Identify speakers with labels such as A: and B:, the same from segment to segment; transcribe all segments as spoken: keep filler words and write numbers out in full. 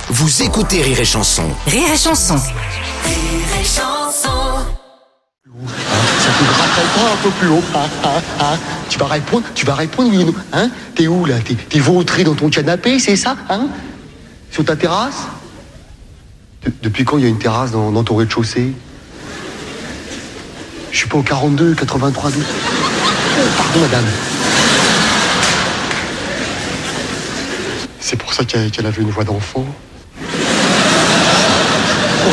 A: Vous écoutez Rire et Chanson.
B: Rire et Chanson.
C: Rire et Chanson.
D: Ça te gratte pas un peu plus haut, hein, hein, hein. Tu vas répondre, tu vas répondre oui ou non, hein. T'es où là? T'es, t'es vautré dans ton canapé, c'est ça, hein? Sur ta terrasse? De, depuis quand il y a une terrasse dans, dans ton rez-de-chaussée? Je suis pas au quarante-deux, quatre-vingt-trois, douze. Oh, pardon madame. C'est pour ça qu'elle, qu'elle avait une voix d'enfant. Oh.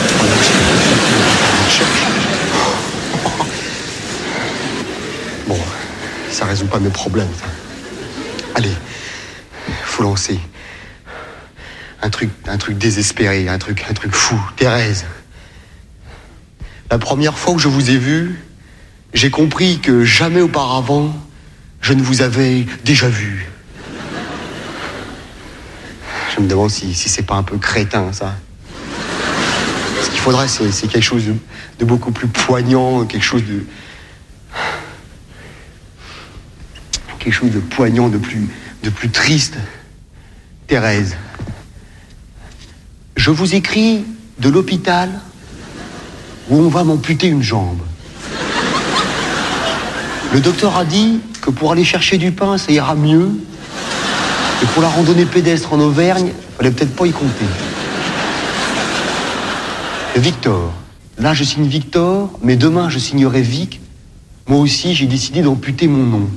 D: Bon, ça résout pas mes problèmes. Ça. Allez, faut lancer. Un truc, un truc désespéré, un truc, un truc fou. Thérèse. La première fois où je vous ai vu, j'ai compris que jamais auparavant, je ne vous avais déjà vu. Je me demande si, si c'est pas un peu crétin, ça. Ce qu'il faudrait, c'est, c'est quelque chose de, de beaucoup plus poignant, quelque chose de... quelque chose de poignant, de plus, de plus triste. Thérèse, je vous écris de l'hôpital où on va m'amputer une jambe. Le docteur a dit que pour aller chercher du pain, ça ira mieux. Et pour la randonnée pédestre en Auvergne, fallait peut-être pas y compter. Victor. Là, je signe Victor, mais demain, je signerai Vic. Moi aussi, j'ai décidé d'amputer mon nom.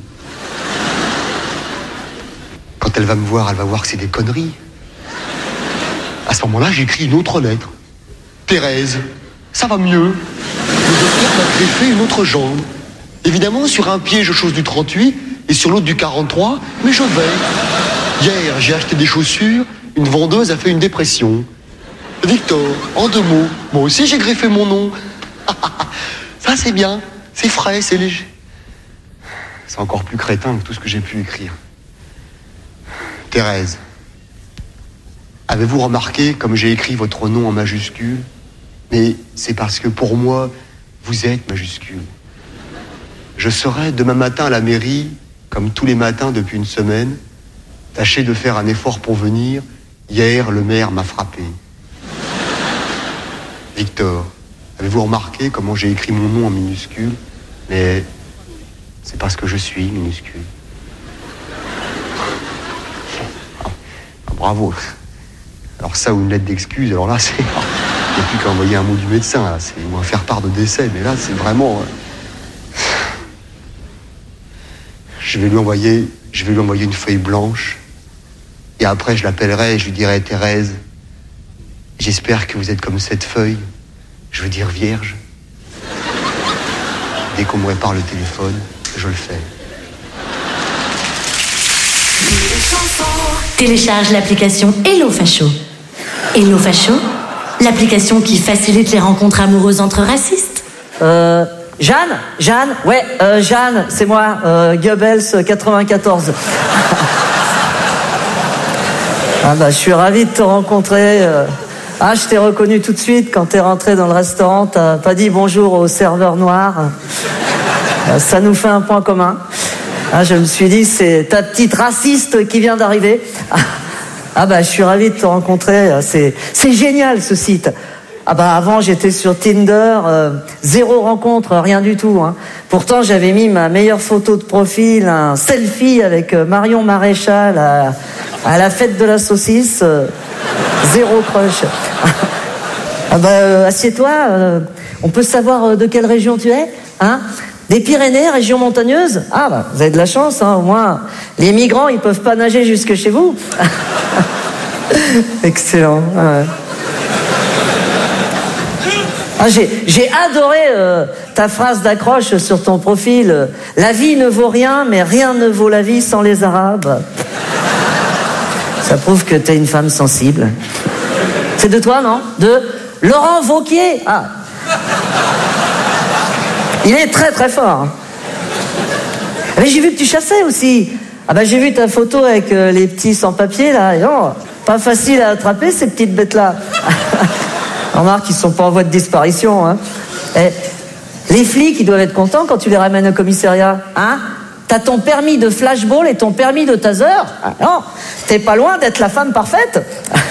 D: Quand elle va me voir, elle va voir que c'est des conneries. À ce moment-là, j'écris une autre lettre. Thérèse, ça va mieux. Le docteur m'a greffé une autre jambe. Évidemment, sur un pied, je chose du trente-huit et sur l'autre du quarante-trois, mais je vais. Hier, j'ai acheté des chaussures, une vendeuse a fait une dépression. Victor, en deux mots, moi aussi j'ai greffé mon nom. Ça c'est bien, c'est frais, c'est léger. C'est encore plus crétin que tout ce que j'ai pu écrire. Thérèse, avez-vous remarqué comme j'ai écrit votre nom en majuscule? Mais c'est parce que pour moi, vous êtes majuscule. Je serai demain matin à la mairie, comme tous les matins depuis une semaine. Tâchez de faire un effort pour venir. Hier, le maire m'a frappé. Victor, avez-vous remarqué comment j'ai écrit mon nom en minuscule? Mais c'est parce que je suis minuscule. Ah, bravo. Alors ça, ou une lettre d'excuse, alors là, c'est... Il n'y a plus qu'à envoyer un mot du médecin, là. C'est... ou un faire-part de décès, mais là, c'est vraiment... Je vais lui envoyer, je vais lui envoyer une feuille blanche. Et après, je l'appellerai et je lui dirai, Thérèse, j'espère que vous êtes comme cette feuille, je veux dire vierge. Dès qu'on me répare le téléphone, je le fais.
B: Télécharge l'application Hello Facho. Hello Facho, l'application qui facilite les rencontres amoureuses entre racistes.
E: Euh... Jeanne, Jeanne, ouais, euh, Jeanne, c'est moi, euh, Goebbels quatre-vingt-quatorze. Ah bah, je suis ravi de te rencontrer. Ah, je t'ai reconnu tout de suite quand t'es rentré dans le restaurant. T'as pas dit bonjour au serveur noir. Ça nous fait un point commun. Ah, je me suis dit, c'est ta petite raciste qui vient d'arriver. Ah bah, je suis ravi de te rencontrer. C'est, c'est génial ce site. Ah bah avant j'étais sur Tinder, euh, zéro rencontre, rien du tout. Hein. Pourtant j'avais mis ma meilleure photo de profil, un selfie avec euh, Marion Maréchal à, à la fête de la saucisse, euh, zéro crush. Ah bah euh, assieds-toi, euh, on peut savoir euh, de quelle région tu es, hein? Des Pyrénées, région montagneuse? Ah bah vous avez de la chance, hein, au moins les migrants ils peuvent pas nager jusque chez vous. Excellent. Ouais. Ah, j'ai, j'ai adoré euh, ta phrase d'accroche sur ton profil. Euh, la vie ne vaut rien, mais rien ne vaut la vie sans les Arabes. Ça prouve que t'es une femme sensible. C'est de toi, non? De Laurent Wauquiez. Ah. Il est très très fort. Hein. Mais j'ai vu que tu chassais aussi. Ah bah j'ai vu ta photo avec euh, les petits sans-papiers là. Et oh, pas facile à attraper ces petites bêtes-là. Remarque qu'ils sont pas en voie de disparition. Hein. Et les flics, ils doivent être contents quand tu les ramènes au commissariat. Hein? T'as ton permis de flashball et ton permis de taser. Ah non, t'es pas loin d'être la femme parfaite.